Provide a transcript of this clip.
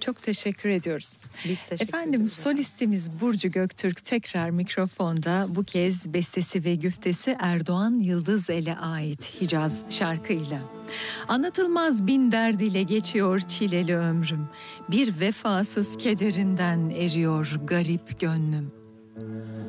Çok teşekkür ediyoruz. Biz teşekkür Efendim, ederiz. solistimiz Burcu Göktürk tekrar mikrofonda, bu kez bestesi ve güftesi Erdoğan Yıldızel'e ait Hicaz şarkıyla. Anlatılmaz bin derdiyle geçiyor çileli ömrüm. Bir vefasız kederinden eriyor garip gönlüm.